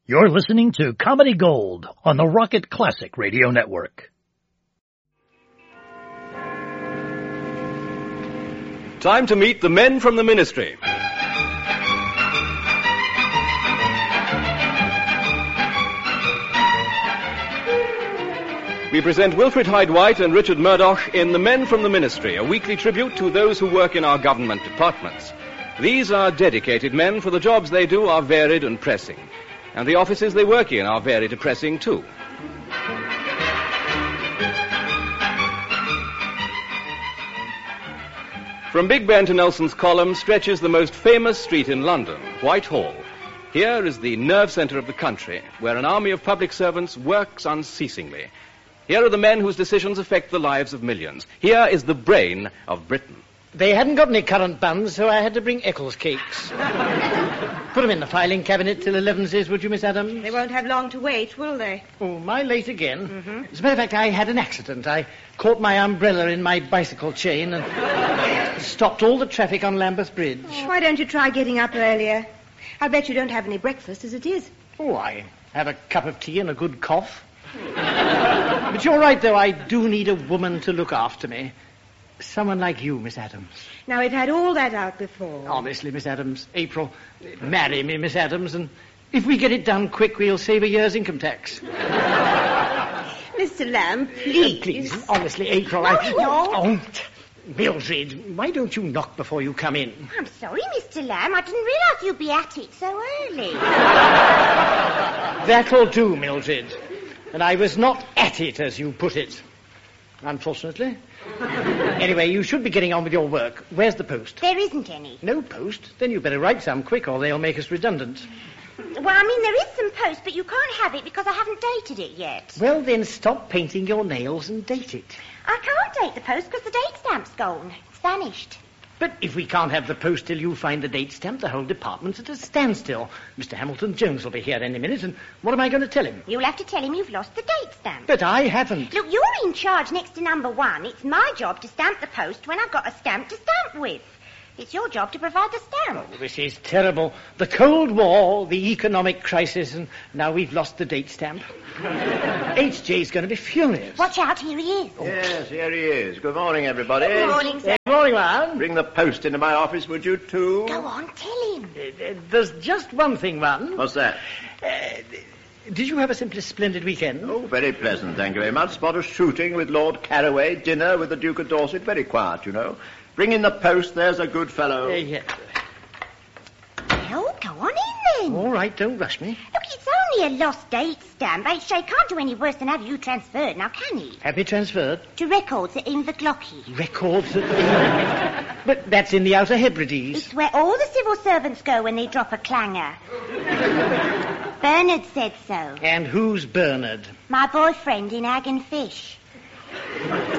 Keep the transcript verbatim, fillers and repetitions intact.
You're listening to Comedy Gold on the Rocket Classic Radio Network. Time to meet the men from the ministry. We present Wilfred Hyde-White and Richard Murdoch in The Men from the Ministry, a weekly tribute to those who work in our government departments. These are dedicated men, for the jobs they do are varied and pressing. And the offices they work in are very depressing, too. From Big Ben to Nelson's Column stretches the most famous street in London, Whitehall. Here is the nerve centre of the country, where an army of public servants works unceasingly. Here are the men whose decisions affect the lives of millions. Here is the brain of Britain. They hadn't got any currant buns, so I had to bring Eccles cakes. Put them in the filing cabinet till eleven, says, would you, Miss Adams? They won't have long to wait, will they? Oh, my late again. Mm-hmm. As a matter of fact, I had an accident. I caught my umbrella in my bicycle chain and stopped all the traffic on Lambeth Bridge. Oh, why don't you try getting up earlier? I bet you don't have any breakfast as it is. Oh, I have a cup of tea and a good cough. But you're right, though. I do need a woman to look after me. Someone like you, Miss Adams. Now, we've had all that out before. Honestly, Miss Adams. April, marry me, Miss Adams, and if we get it done quick, we'll save a year's income tax. Mister Lamb, please. Uh, please, honestly, April, No, I... no. Oh, Mildred, why don't you knock before you come in? I'm sorry, Mister Lamb. I didn't realise you'd be at it so early. That'll do, Mildred. And I was not at it, as you put it. Unfortunately. Anyway, you should be getting on with your work. Where's the post? There isn't any. No post? Then you better write some quick, or they'll make us redundant. Well, I mean, there is some post, but you can't have it because I haven't dated it yet. Well, then stop painting your nails and date it. I can't date the post because the date stamp's gone. It's vanished. But if we can't have the post till you find the date stamp, the whole department's at a standstill. Mister Hamilton Jones will be here any minute, and what am I going to tell him? You'll have to tell him you've lost the date stamp. But I haven't. Look, you're in charge next to number one. It's my job to stamp the post when I've got a stamp to stamp with. It's your job to provide the stamp. Oh, this is terrible. The Cold War, the economic crisis, and now we've lost the date stamp. H J's going to be furious. Watch out, here he is. Yes, here he is. Good morning, everybody. Good morning, sir. Good morning, ma'am. Bring the post into my office, would you, too? Go on, tell him. Uh, uh, there's just one thing, ma'am. What's that? Uh, did you have a simply splendid weekend? Oh, very pleasant, thank you very much. Spot of shooting with Lord Carraway, dinner with the Duke of Dorset. Very quiet, you know. Bring in the post, there's a good fellow. Uh, yeah. Well, go on in then. All right, don't rush me. Look, it's only a lost date stamp. H J can't do any worse than have you transferred, now can he? Have you transferred? To records at Inverglocky. Records at the... But that's in the Outer Hebrides. It's where all the civil servants go when they drop a clanger. Bernard said so. And who's Bernard? My boyfriend in Ag and Fish.